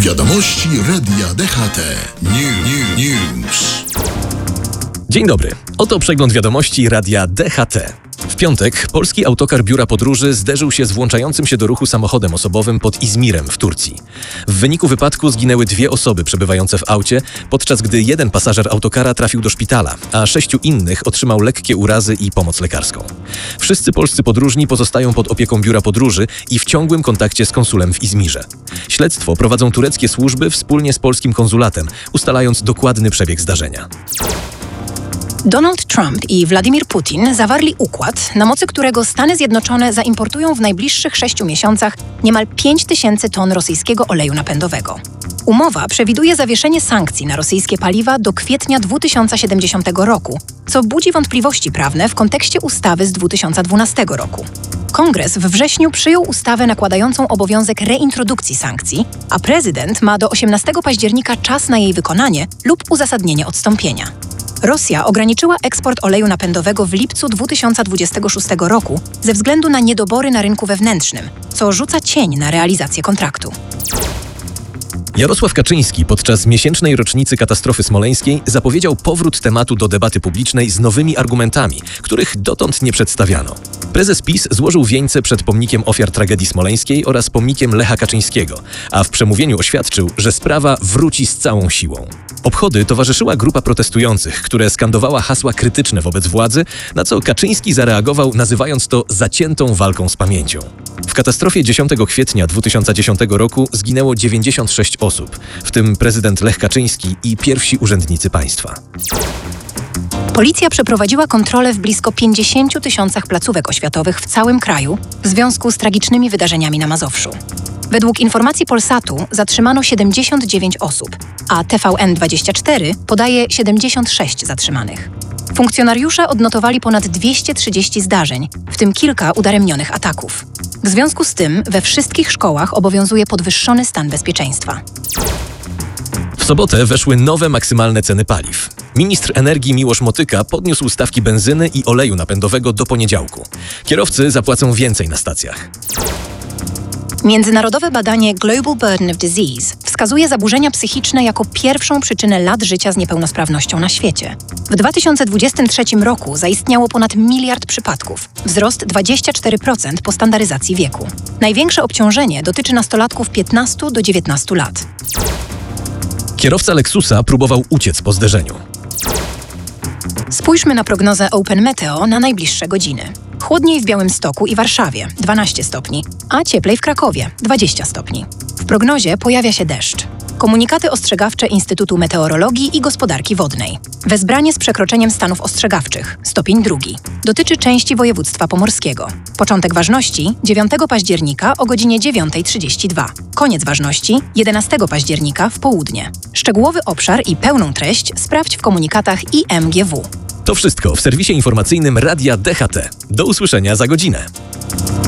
Wiadomości Radia DHT. News. Dzień dobry. Oto przegląd wiadomości Radia DHT. W piątek polski autokar biura podróży zderzył się z włączającym się do ruchu samochodem osobowym pod Izmirem w Turcji. W wyniku wypadku zginęły 2 osoby przebywające w aucie, podczas gdy 1 pasażer autokara trafił do szpitala, a 6 innych otrzymał lekkie urazy i pomoc lekarską. Wszyscy polscy podróżni pozostają pod opieką biura podróży i w ciągłym kontakcie z konsulem w Izmirze. Śledztwo prowadzą tureckie służby wspólnie z polskim konsulatem, ustalając dokładny przebieg zdarzenia. Donald Trump i Władimir Putin zawarli układ, na mocy którego Stany Zjednoczone zaimportują w najbliższych 6 miesiącach niemal 5000 ton rosyjskiego oleju napędowego. Umowa przewiduje zawieszenie sankcji na rosyjskie paliwa do kwietnia 2070 roku, co budzi wątpliwości prawne w kontekście ustawy z 2012 roku. Kongres we wrześniu przyjął ustawę nakładającą obowiązek reintrodukcji sankcji, a prezydent ma do 18 października czas na jej wykonanie lub uzasadnienie odstąpienia. Rosja ograniczyła eksport oleju napędowego w lipcu 2026 roku ze względu na niedobory na rynku wewnętrznym, co rzuca cień na realizację kontraktu. Jarosław Kaczyński podczas miesięcznej rocznicy katastrofy smoleńskiej zapowiedział powrót tematu do debaty publicznej z nowymi argumentami, których dotąd nie przedstawiano. Prezes PiS złożył wieńce przed pomnikiem ofiar tragedii smoleńskiej oraz pomnikiem Lecha Kaczyńskiego, a w przemówieniu oświadczył, że sprawa wróci z całą siłą. Obchody towarzyszyła grupa protestujących, które skandowała hasła krytyczne wobec władzy, na co Kaczyński zareagował, nazywając to zaciętą walką z pamięcią. W katastrofie 10 kwietnia 2010 roku zginęło 96 osób, w tym prezydent Lech Kaczyński i pierwsi urzędnicy państwa. Policja przeprowadziła kontrolę w blisko 50 000 placówek oświatowych w całym kraju w związku z tragicznymi wydarzeniami na Mazowszu. Według informacji Polsatu zatrzymano 79 osób, a TVN24 podaje 76 zatrzymanych. Funkcjonariusze odnotowali ponad 230 zdarzeń, w tym kilka udaremnionych ataków. W związku z tym we wszystkich szkołach obowiązuje podwyższony stan bezpieczeństwa. W sobotę weszły nowe maksymalne ceny paliw. Ministr energii Miłosz Motyka podniósł stawki benzyny i oleju napędowego do poniedziałku. Kierowcy zapłacą więcej na stacjach. Międzynarodowe badanie Global Burden of Disease wskazuje zaburzenia psychiczne jako pierwszą przyczynę lat życia z niepełnosprawnością na świecie. W 2023 roku zaistniało ponad 1 miliard przypadków, wzrost 24% po standaryzacji wieku. Największe obciążenie dotyczy nastolatków 15 do 19 lat. Kierowca Lexusa próbował uciec po zderzeniu. Spójrzmy na prognozę Open Meteo na najbliższe godziny. Chłodniej w Białymstoku i Warszawie 12 stopni, a cieplej w Krakowie 20 stopni. W prognozie pojawia się deszcz. Komunikaty ostrzegawcze Instytutu Meteorologii i Gospodarki Wodnej. Wezbranie z przekroczeniem stanów ostrzegawczych, stopień 2. Dotyczy części województwa pomorskiego. Początek ważności 9 października o godzinie 9:32. Koniec ważności 11 października w południe. Szczegółowy obszar i pełną treść sprawdź w komunikatach IMGW. To wszystko w serwisie informacyjnym Radia DHT. Do usłyszenia za godzinę.